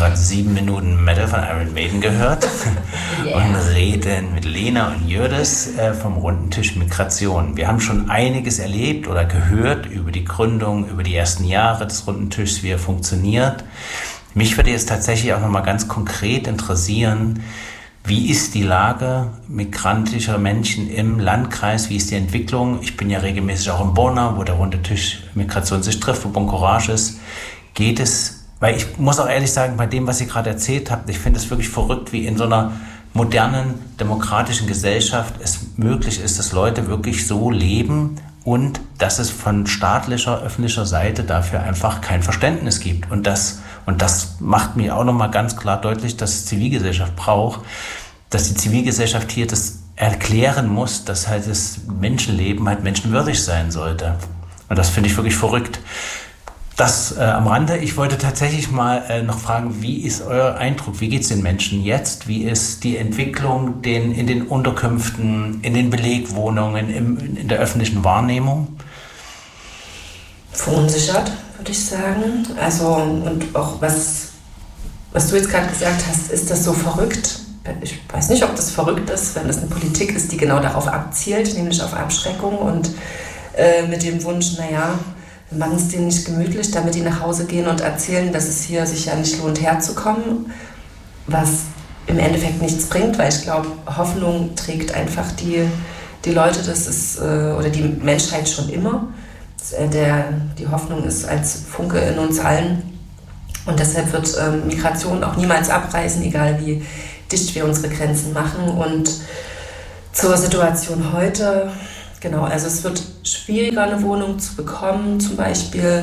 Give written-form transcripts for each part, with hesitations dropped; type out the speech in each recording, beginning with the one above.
gerade 7 Minuten Metal von Iron Maiden gehört und reden mit Lena und Jördis vom Runden Tisch Migration. Wir haben schon einiges erlebt oder gehört über die Gründung, über die ersten Jahre des Runden Tischs, wie er funktioniert. Mich würde jetzt tatsächlich auch nochmal ganz konkret interessieren, wie ist die Lage migrantischer Menschen im Landkreis? Wie ist die Entwicklung? Ich bin ja regelmäßig auch in Borna, wo der Runde Tisch Migration sich trifft, wo Bon Courage ist. Geht es, weil ich muss auch ehrlich sagen, bei dem, was ihr gerade erzählt habt, ich finde es wirklich verrückt, wie in so einer modernen, demokratischen Gesellschaft es möglich ist, dass Leute wirklich so leben und dass es von staatlicher, öffentlicher Seite dafür einfach kein Verständnis gibt. Und das macht mir auch nochmal ganz klar deutlich, dass es Zivilgesellschaft braucht, dass die Zivilgesellschaft hier das erklären muss, dass halt das Menschenleben halt menschenwürdig sein sollte. Und das finde ich wirklich verrückt. Das am Rande. Ich wollte tatsächlich mal noch fragen, wie ist euer Eindruck? Wie geht es den Menschen jetzt? Wie ist die Entwicklung in den Unterkünften, in den Belegwohnungen, in der öffentlichen Wahrnehmung? Verunsichert, würde ich sagen. Also, und auch was du jetzt gerade gesagt hast, ist das so verrückt? Ich weiß nicht, ob das verrückt ist, wenn das eine Politik ist, die genau darauf abzielt, nämlich auf Abschreckung und mit dem Wunsch, naja, wir machen es denen nicht gemütlich, damit die nach Hause gehen und erzählen, dass es hier sich ja nicht lohnt, herzukommen, was im Endeffekt nichts bringt, weil ich glaube, Hoffnung trägt einfach die Leute, das ist, oder die Menschheit schon immer. Die Hoffnung ist als Funke in uns allen und deshalb wird Migration auch niemals abreißen, egal wie dicht wir unsere Grenzen machen. Und zur Situation heute, genau, also es wird schwieriger, eine Wohnung zu bekommen, zum Beispiel.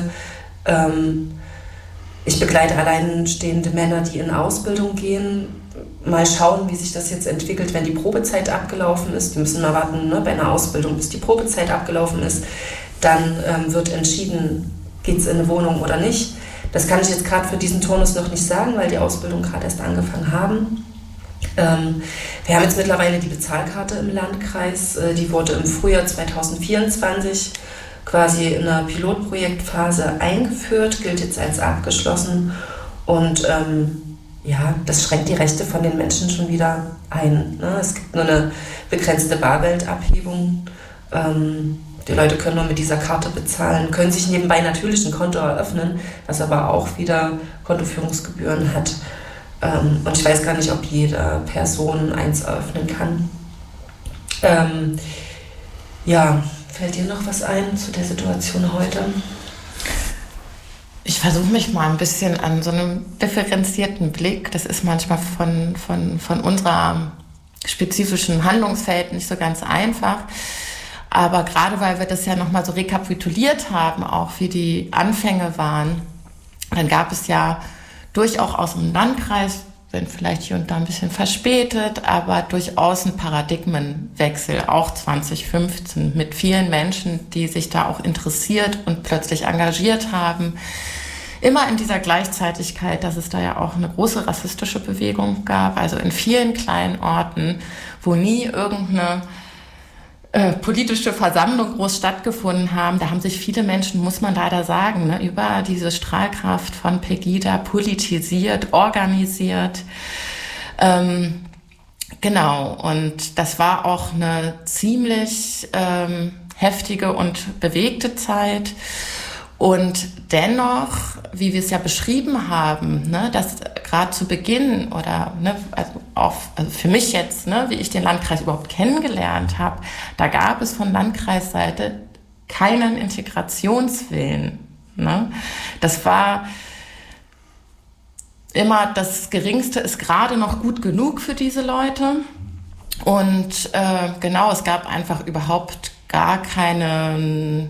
Ich begleite alleinstehende Männer, die in Ausbildung gehen. Mal schauen, wie sich das jetzt entwickelt, wenn die Probezeit abgelaufen ist. Die müssen mal warten, ne, bei einer Ausbildung, bis die Probezeit abgelaufen ist. Dann wird entschieden, geht es in eine Wohnung oder nicht. Das kann ich jetzt gerade für diesen Turnus noch nicht sagen, weil die Ausbildung gerade erst angefangen haben. Wir haben jetzt mittlerweile die Bezahlkarte im Landkreis. Die wurde im Frühjahr 2024 quasi in einer Pilotprojektphase eingeführt, gilt jetzt als abgeschlossen. Und ja, das schränkt die Rechte von den Menschen schon wieder ein. Ne? Es gibt nur eine begrenzte Bargeldabhebung. Die Leute können nur mit dieser Karte bezahlen, können sich nebenbei natürlich ein Konto eröffnen, was aber auch wieder Kontoführungsgebühren hat. Und ich weiß gar nicht, ob jede Person eins eröffnen kann. Ja, fällt dir noch was ein zu der Situation heute? Ich versuche mich mal ein bisschen an so einem differenzierten Blick. Das ist manchmal von unserer spezifischen Handlungsfeld nicht so ganz einfach. Aber gerade weil wir das ja nochmal so rekapituliert haben, auch wie die Anfänge waren, dann gab es ja durchaus aus dem Landkreis, wenn vielleicht hier und da ein bisschen verspätet, aber durchaus ein Paradigmenwechsel, auch 2015, mit vielen Menschen, die sich da auch interessiert und plötzlich engagiert haben. Immer in dieser Gleichzeitigkeit, dass es da ja auch eine große rassistische Bewegung gab, also in vielen kleinen Orten, wo nie irgendeine politische Versammlung groß stattgefunden haben. Da haben sich viele Menschen, muss man leider sagen, ne, über diese Strahlkraft von Pegida politisiert, organisiert. Genau, und das war auch eine ziemlich heftige und bewegte Zeit. Und dennoch, wie wir es ja beschrieben haben, ne, dass gerade zu Beginn oder ne, also für mich jetzt, ne, wie ich den Landkreis überhaupt kennengelernt habe, da gab es von Landkreisseite keinen Integrationswillen. Ne? Das war immer das Geringste ist gerade noch gut genug für diese Leute. Und genau, es gab einfach überhaupt gar keine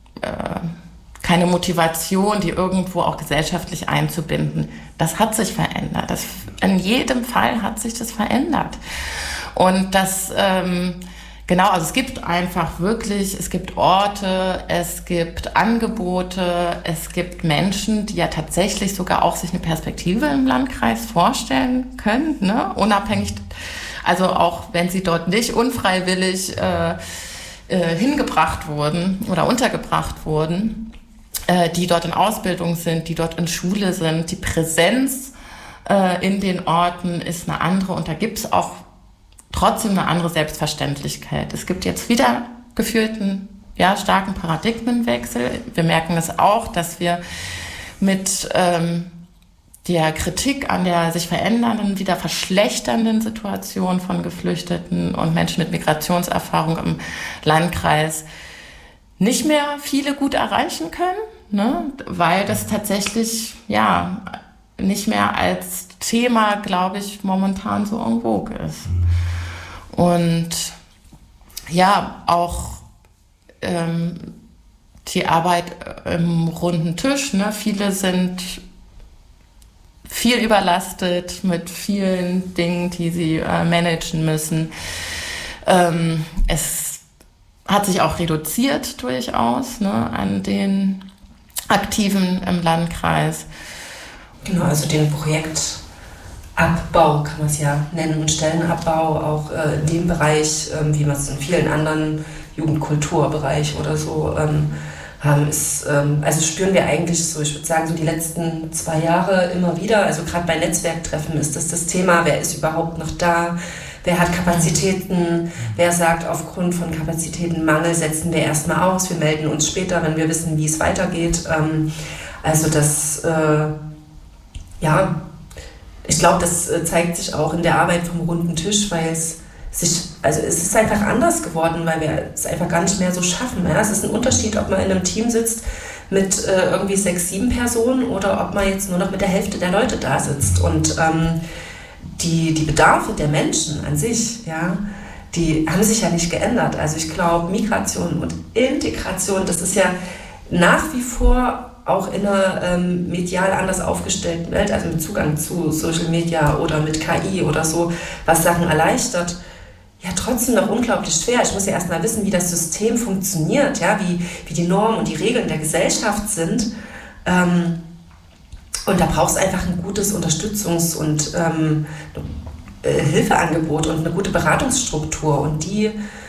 Motivation, die irgendwo auch gesellschaftlich einzubinden. Das hat sich verändert. In jedem Fall hat sich das verändert. Und das, genau, also es gibt einfach wirklich, es gibt Orte, es gibt Angebote, es gibt Menschen, die ja tatsächlich sogar auch sich eine Perspektive im Landkreis vorstellen können, ne? Unabhängig, also auch wenn sie dort nicht unfreiwillig hingebracht wurden oder untergebracht wurden, die dort in Ausbildung sind, die dort in Schule sind. Die Präsenz in den Orten ist eine andere und da gibt es auch trotzdem eine andere Selbstverständlichkeit. Es gibt jetzt wieder gefühlten, starken Paradigmenwechsel. Wir merken es auch, dass wir mit der Kritik an der sich verändernden, wieder verschlechternden Situation von Geflüchteten und Menschen mit Migrationserfahrung im Landkreis nicht mehr viele gut erreichen können, ne? Weil das tatsächlich nicht mehr als Thema, glaube ich, momentan so en vogue ist. Und auch die Arbeit im runden Tisch, ne? Viele sind viel überlastet mit vielen Dingen, die sie managen müssen. Es hat sich auch reduziert durchaus, ne, an den Aktiven im Landkreis. Genau, also den Projektabbau kann man es ja nennen und Stellenabbau auch in dem Bereich, wie man es in vielen anderen Jugendkulturbereich oder so haben, also spüren wir eigentlich so, ich würde sagen, so die letzten 2 Jahre immer wieder, also gerade bei Netzwerktreffen ist das Thema, wer ist überhaupt noch da, wer hat Kapazitäten, wer sagt, aufgrund von Kapazitätenmangel setzen wir erstmal aus, wir melden uns später, wenn wir wissen, wie es weitergeht. Also das, ich glaube, das zeigt sich auch in der Arbeit vom runden Tisch, weil es ist einfach anders geworden, weil wir es einfach gar nicht mehr so schaffen. Ja? Es ist ein Unterschied, ob man in einem Team sitzt mit irgendwie 6, 7 Personen oder ob man jetzt nur noch mit der Hälfte der Leute da sitzt. Und die Bedarfe der Menschen an sich, die haben sich ja nicht geändert. Also ich glaube, Migration und Integration, das ist ja nach wie vor auch in einer medial anders aufgestellten Welt, also mit Zugang zu Social Media oder mit KI oder so, was Sachen erleichtert, trotzdem noch unglaublich schwer. Ich muss ja erst mal wissen, wie das System funktioniert, wie die Normen und die Regeln der Gesellschaft sind. Und da braucht es einfach ein gutes Unterstützungs- und Hilfeangebot und eine gute Beratungsstruktur. Und die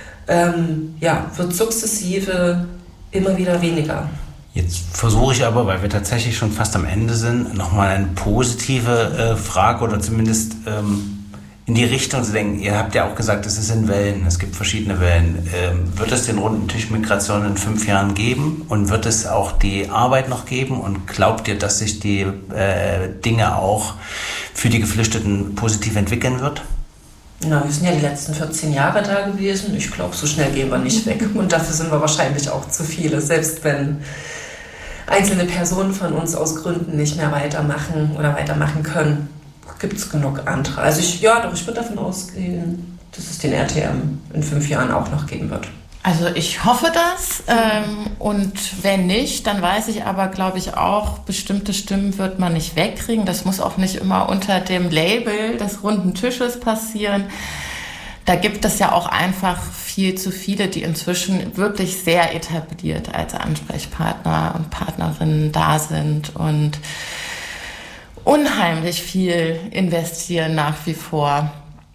wird sukzessive immer wieder weniger. Jetzt versuche ich aber, weil wir tatsächlich schon fast am Ende sind, nochmal eine positive Frage oder zumindest in die Richtung zu denken. Ihr habt ja auch gesagt, es ist in Wellen, es gibt verschiedene Wellen. Wird es den runden Tisch Migration in 5 Jahren geben und wird es auch die Arbeit noch geben und glaubt ihr, dass sich die Dinge auch für die Geflüchteten positiv entwickeln wird? Na, wir sind ja die letzten 14 Jahre da gewesen. Ich glaube, so schnell gehen wir nicht weg und dafür sind wir wahrscheinlich auch zu viele, selbst wenn einzelne Personen von uns aus Gründen nicht mehr weitermachen oder weitermachen können. Gibt es genug andere. Also ich würde davon ausgehen, dass es den RTM in 5 Jahren auch noch geben wird. Also ich hoffe das und wenn nicht, dann weiß ich aber, glaube ich, auch, bestimmte Stimmen wird man nicht wegkriegen. Das muss auch nicht immer unter dem Label des runden Tisches passieren. Da gibt es ja auch einfach viel zu viele, die inzwischen wirklich sehr etabliert als Ansprechpartner und Partnerinnen da sind und unheimlich viel investieren nach wie vor.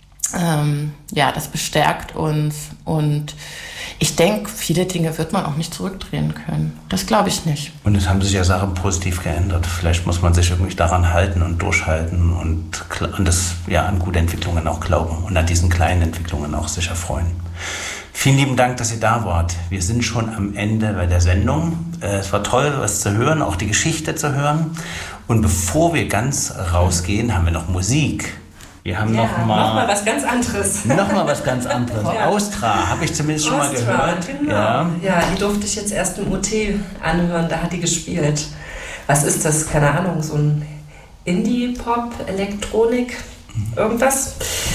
Das bestärkt uns und ich denke, viele Dinge wird man auch nicht zurückdrehen können. Das glaube ich nicht. Und es haben sich ja Sachen positiv geändert. Vielleicht muss man sich irgendwie daran halten und durchhalten und an gute Entwicklungen auch glauben und an diesen kleinen Entwicklungen auch sich erfreuen. Vielen lieben Dank, dass ihr da wart. Wir sind schon am Ende bei der Sendung. Es war toll, was zu hören, auch die Geschichte zu hören. Und bevor wir ganz rausgehen, haben wir noch Musik. Wir haben noch mal was ganz anderes. Nochmal was ganz anderes. Ja. Austra, habe ich zumindest schon mal gehört. Genau. Ja, die durfte ich jetzt erst im OT anhören, da hat die gespielt. Was ist das? Keine Ahnung, so ein Indie-Pop, Elektronik, irgendwas.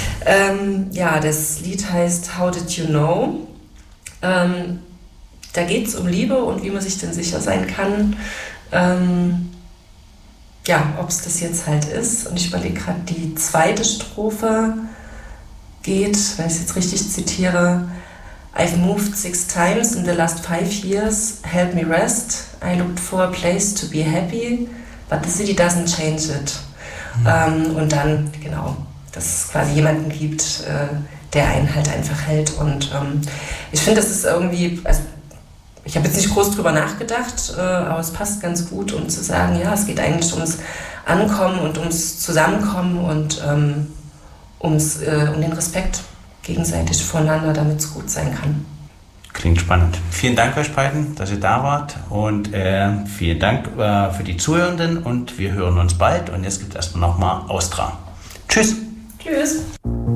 Das Lied heißt How Did You Know? Da geht es um Liebe und wie man sich denn sicher sein kann, ob es das jetzt halt ist. Und ich überlege gerade, die zweite Strophe geht, wenn ich es jetzt richtig zitiere, I've moved 6 times in the last 5 years, help me rest, I looked for a place to be happy, but the city doesn't change it. Und dann, dass es quasi jemanden gibt, der einen halt einfach hält. Und ich finde, das ist irgendwie, ich habe jetzt nicht groß drüber nachgedacht, aber es passt ganz gut, um zu sagen, ja, es geht eigentlich ums Ankommen und ums Zusammenkommen und um den Respekt gegenseitig voneinander, damit es gut sein kann. Klingt spannend. Vielen Dank euch beiden, dass ihr da wart und vielen Dank für die Zuhörenden und wir hören uns bald und jetzt gibt es erstmal nochmal Austra. Tschüss. Tschüss.